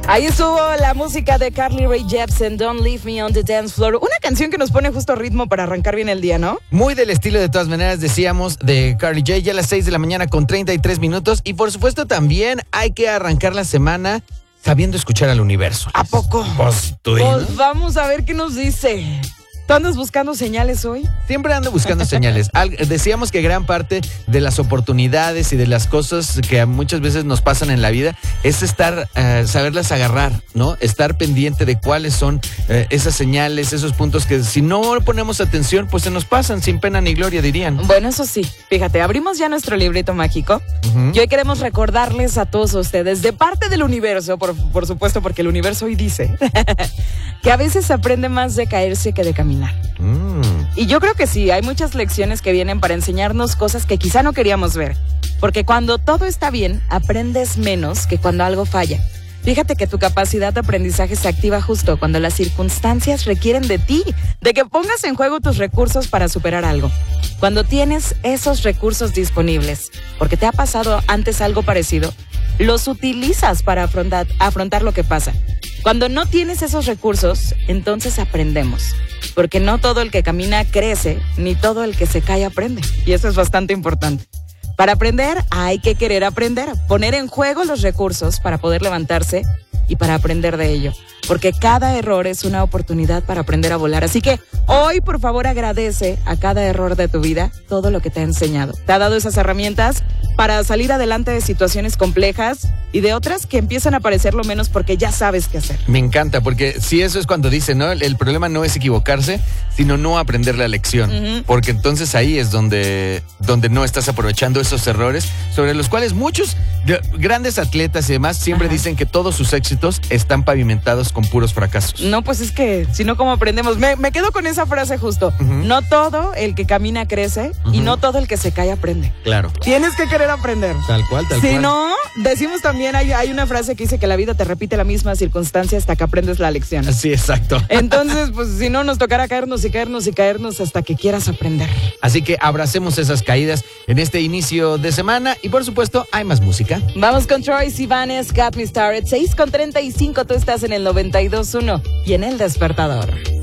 Ahí estuvo la música de Carly Rae Jepsen, Don't Leave Me on the Dance Floor. Una canción que nos pone justo ritmo para arrancar bien el día, ¿no? Muy del estilo, de todas maneras, decíamos, de Carly J, ya a las 6 de la mañana con 33 minutos. Y por supuesto también hay que arrancar la semana sabiendo escuchar al universo. ¿A poco? Pues tú dinos. Pues vamos a ver qué nos dice. ¿Tú andas buscando señales hoy? Siempre ando buscando señales. Decíamos que gran parte de las oportunidades y de las cosas que muchas veces nos pasan en la vida es saberlas agarrar, ¿no? Estar pendiente de cuáles son esas señales, esos puntos que si no ponemos atención, pues se nos pasan sin pena ni gloria, dirían. Bueno, eso sí. Fíjate, abrimos ya nuestro librito mágico. Y hoy queremos recordarles a todos ustedes, de parte del universo, por supuesto, porque el universo hoy dice que a veces se aprende más de caerse que de caminar. Y yo creo que sí, hay muchas lecciones que vienen para enseñarnos cosas que quizá no queríamos ver. Porque cuando todo está bien, aprendes menos que cuando algo falla. Fíjate que tu capacidad de aprendizaje se activa justo cuando las circunstancias requieren de ti, de que pongas en juego tus recursos para superar algo. Cuando tienes esos recursos disponibles, porque te ha pasado antes algo parecido, los utilizas para afrontar lo que pasa. Cuando no tienes esos recursos, entonces aprendemos. Porque no todo el que camina crece, ni todo el que se cae aprende. Y eso es bastante importante. Para aprender hay que querer aprender, poner en juego los recursos para poder levantarse y para aprender de ello. Porque cada error es una oportunidad para aprender a volar. Así que hoy, por favor, agradece a cada error de tu vida todo lo que te ha enseñado. Te ha dado esas herramientas para salir adelante de situaciones complejas y de otras que empiezan a parecer lo menos porque ya sabes qué hacer. Me encanta, porque sí, eso es cuando dicen, ¿no? El problema no es equivocarse, sino no aprender la lección. Porque entonces ahí es donde no estás aprovechando esos errores, sobre los cuales muchos grandes atletas y demás siempre dicen que todos sus éxitos están pavimentados con puros fracasos. No, pues es que, si no, ¿cómo aprendemos? Me quedo con esa frase justo. No todo el que camina crece y no todo el que se cae aprende. Claro. Tienes que querer aprender. Tal cual. Si no, decimos también, hay una frase que dice que la vida te repite la misma circunstancia hasta que aprendes la lección. Sí, exacto. Entonces, pues si no, nos tocará caernos y caernos y caernos hasta que quieras aprender. Así que abracemos esas caídas en este inicio de semana y por supuesto hay más música. Vamos con Troye Sivanes, Got Me Started, 6:35, tú estás en el 92.1 y en El Despertador.